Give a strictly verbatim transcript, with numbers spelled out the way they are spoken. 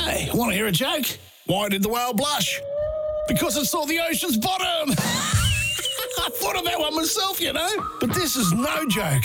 Hey, want to hear a joke? Why did the whale blush? Because it saw the ocean's bottom. I thought of that one myself, you know. But this is no joke.